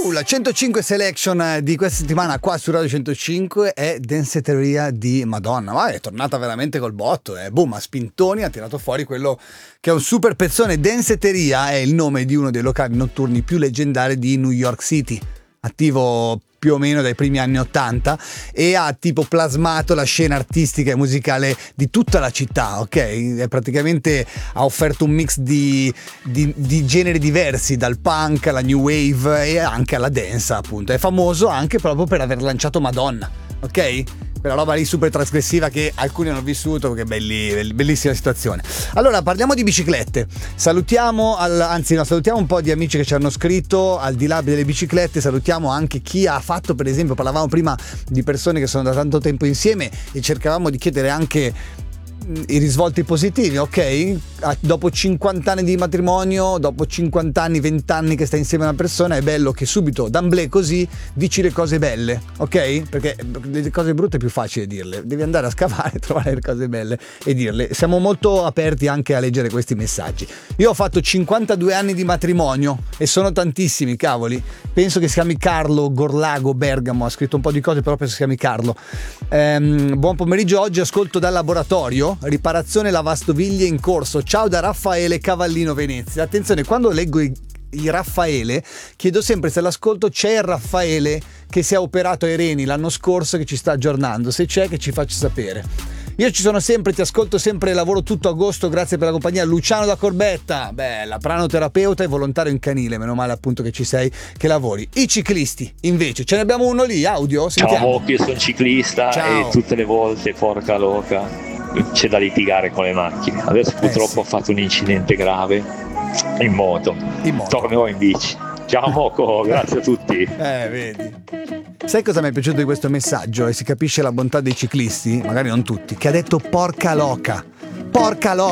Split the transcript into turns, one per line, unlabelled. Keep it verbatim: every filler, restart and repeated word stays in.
Uh, la centocinque selection di questa settimana qua su Radio centocinque è Danceteria di Madonna. Ma è tornata veramente col botto, eh. Boom, a spintoni ha tirato fuori quello che è un super pezzone. Danceteria è il nome di uno dei locali notturni più leggendari di New York City, attivo più o meno dai primi anni ottanta, e ha tipo plasmato la scena artistica e musicale di tutta la città, ok? È praticamente ha offerto un mix di, di, di generi diversi, dal punk alla new wave e anche alla dance, appunto. È famoso anche proprio per aver lanciato Madonna, ok? Quella roba lì super trasgressiva che alcuni hanno vissuto, che belli, bellissima situazione. Allora, parliamo di biciclette. Salutiamo, al, anzi no, salutiamo un po' di amici che ci hanno scritto. Al di là delle biciclette, salutiamo anche chi ha fatto, per esempio, parlavamo prima di persone che sono da tanto tempo insieme e cercavamo di chiedere anche i risvolti positivi, ok? Dopo cinquanta anni di matrimonio, dopo cinquanta anni, venti anni che stai insieme a una persona, è bello che subito, d'amblè così, dici le cose belle, ok? Perché le cose brutte è più facile dirle, devi andare a scavare, trovare le cose belle e dirle. Siamo molto aperti anche a leggere questi messaggi. Io ho fatto cinquantadue anni di matrimonio e sono tantissimi, cavoli. Penso che si chiami Carlo Gorlago Bergamo, ha scritto un po' di cose, però penso si chiami Carlo. Ehm, buon pomeriggio, oggi ascolto dal laboratorio. Riparazione lavastoviglie in corso. Ciao da Raffaele Cavallino Venezia. Attenzione, quando leggo i, i Raffaele chiedo sempre se all'ascolto c'è il Raffaele che si è operato ai reni l'anno scorso, che ci sta aggiornando. Se c'è, che ci faccia sapere. Io ci sono sempre, ti ascolto sempre, lavoro tutto agosto, grazie per la compagnia. Luciano da Corbetta, bella, pranoterapeuta e volontario in canile, meno male appunto che ci sei, che lavori. I ciclisti invece, ce ne abbiamo uno lì, audio? Sentiamo.
Ciao, io sono ciclista. Ciao. E tutte le volte, porca loca, c'è da litigare con le macchine. Adesso purtroppo eh sì. ho fatto un incidente grave in moto, in moto. Tornerò in bici. Ciao Moco, grazie a tutti.
Eh, vedi. Sai cosa mi è piaciuto di questo messaggio? E si capisce la bontà dei ciclisti, magari non tutti, che ha detto porca loca. Porca loca.